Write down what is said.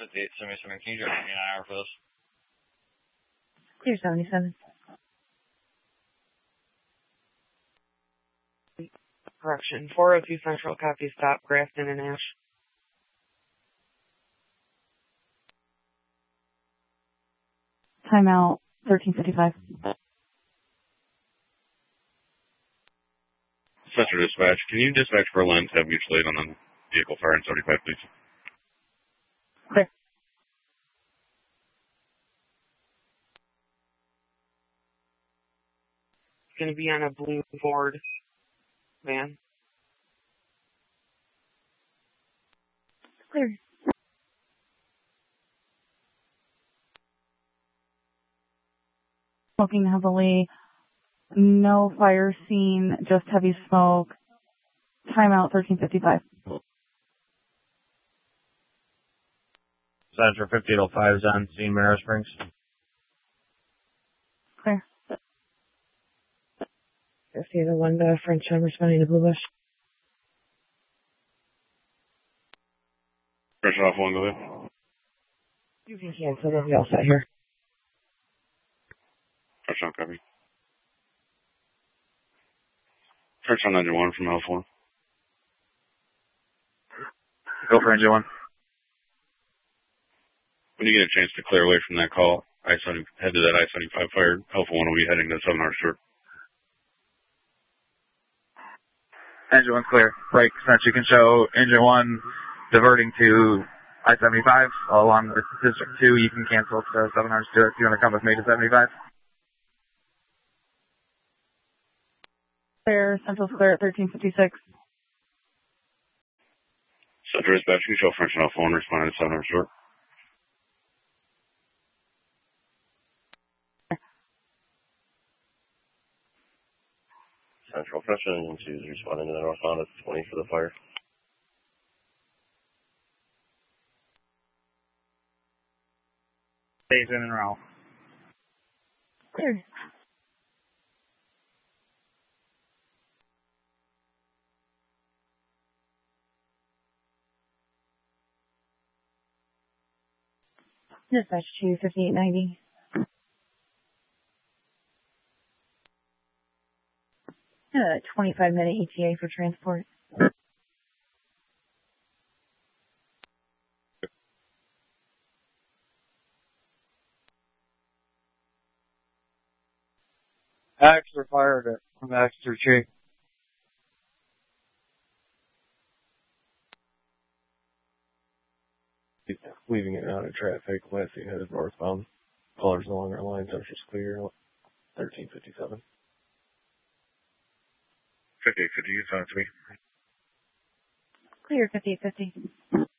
5877. Can you drive me an hour for this? Clear 77. Correction. 402 Central, copy, stop, Grafton and Ash. Timeout 13:55. Central Dispatch, can you dispatch Berlin to have mutual aid on the vehicle fire in 75, please? Clear. It's going to be on a blue Ford van. Clear. Smoking heavily. No fire scene, just heavy smoke. Timeout 13:55. Central 5805 is on scene, Marrow Springs. Clear. 5801 to French, I'm responding to Blue Bush. Pressure off one, go ahead. You can cancel, they'll be all set here. Pressure on, copy. Pressure on engine 1 from L4. Go for engine 1. When you get a chance to clear away from that call, head to that I-75 fire. Alpha 1 will be heading to 700 short. Engine 1's clear. Right, since you can show engine 1 diverting to I-75 along with District 2, you can cancel to 700 Stuart if you want to come with me to 75. Clear. Central's clear at 13:56. Central Dispatch, can you show French and Alpha 1 responding to 700 short? Central French Engine 2 is responding to the northbound at 20 for the fire. Stays in and route. Clear. Dispatch 25890. A 25-minute ETA for transport. Axe required it from Axe through Chief. Leaving it out of traffic, last thing headed northbound. Colors along our line, Central's clear, 1357. 5850, you talk to me. Clear 5850.